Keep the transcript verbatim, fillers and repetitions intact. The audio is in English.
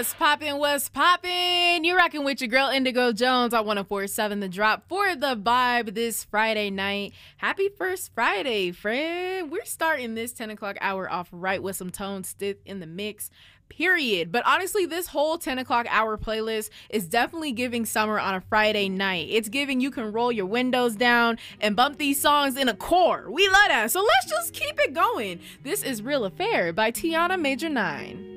What's poppin', what's poppin'? You're rocking with your girl Indigo Jones on one oh four point seven The Drop for the vibe this Friday night. Happy first Friday, friend. We're starting this ten o'clock hour off right with some Tone Stith in the mix, period. But honestly, this whole ten o'clock hour playlist is definitely giving summer on a Friday night. It's giving you can roll your windows down and bump these songs in a core. We love that. So let's just keep it going. This is Real Affair by Tiana Major nine.